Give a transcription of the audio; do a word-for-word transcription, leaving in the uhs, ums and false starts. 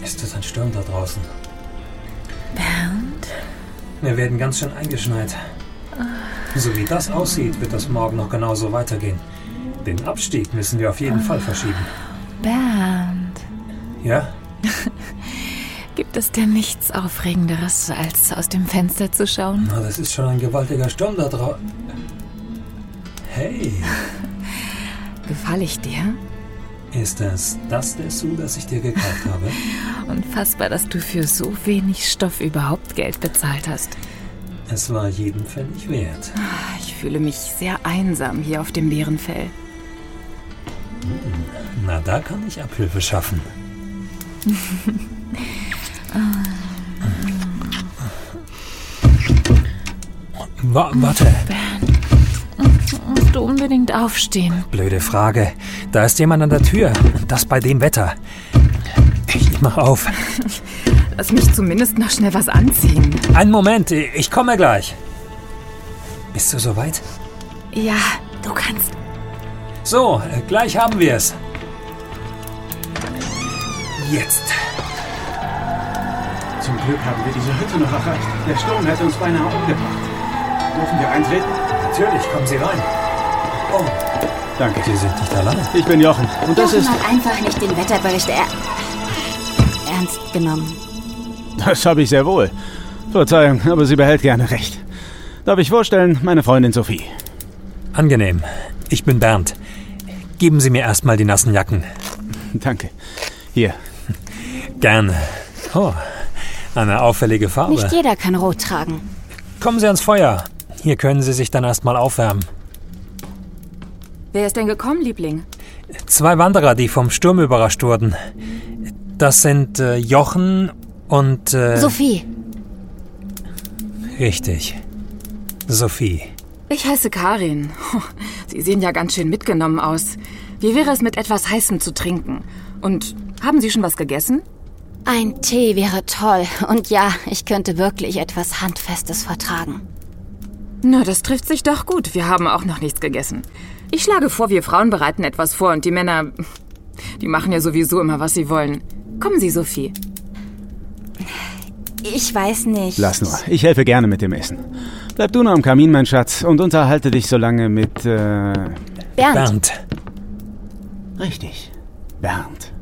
Ist das ein Sturm da draußen? Bernd? Wir werden ganz schön eingeschneit. So wie das aussieht, wird das morgen noch genauso weitergehen. Den Abstieg müssen wir auf jeden Fall verschieben. Bernd. Ja? Gibt es denn nichts Aufregenderes, als aus dem Fenster zu schauen? Na, das ist schon ein gewaltiger Sturm da draußen. Hey. Gefall ich dir? Ist es das Dessous, das ich dir gekauft habe? Unfassbar, dass du für so wenig Stoff überhaupt Geld bezahlt hast. Es war jeden Pfennig wert. Ich fühle mich sehr einsam hier auf dem Bärenfell. Na, da kann ich Abhilfe schaffen. Wa- warte. Bernd, musst du unbedingt aufstehen? Blöde Frage. Da ist jemand an der Tür. Und das bei dem Wetter. Ich mach auf. Lass mich zumindest noch schnell was anziehen. Einen Moment, ich komme gleich. Bist du soweit? Ja, du kannst. So, gleich haben wir es. Jetzt. Zum Glück haben wir diese Hütte noch erreicht. Der Sturm hätte uns beinahe umgebracht. Dürfen wir eintreten? Natürlich, kommen Sie rein. Oh, Danke. Sie sind nicht allein. Ich bin Jochen. Und das Jochen ist... hat einfach nicht den Wetterbericht er ernst genommen. Das habe ich sehr wohl. Verzeihung, aber sie behält gerne recht. Darf ich vorstellen, meine Freundin Sophie. Angenehm. Ich bin Bernd. Geben Sie mir erstmal die nassen Jacken. Danke. Hier. Gerne. Oh, eine auffällige Farbe. Nicht jeder kann rot tragen. Kommen Sie ans Feuer. Hier können Sie sich dann erstmal aufwärmen. Wer ist denn gekommen, Liebling? Zwei Wanderer, die vom Sturm überrascht wurden. Das sind äh, Jochen und... Äh, Sophie. Richtig. Sophie. Ich heiße Karin. Sie sehen ja ganz schön mitgenommen aus. Wie wäre es mit etwas Heißem zu trinken? Und haben Sie schon was gegessen? Ein Tee wäre toll. Und ja, ich könnte wirklich etwas Handfestes vertragen. Na, das trifft sich doch gut. Wir haben auch noch nichts gegessen. Ich schlage vor, wir Frauen bereiten etwas vor und die Männer, die machen ja sowieso immer, was sie wollen. Kommen Sie, Sophie. Ich weiß nicht. Lass nur. Ich helfe gerne mit dem Essen. Bleib du nur am Kamin, mein Schatz, und unterhalte dich so lange mit, äh... Bernd. Bernd. Richtig. Bernd.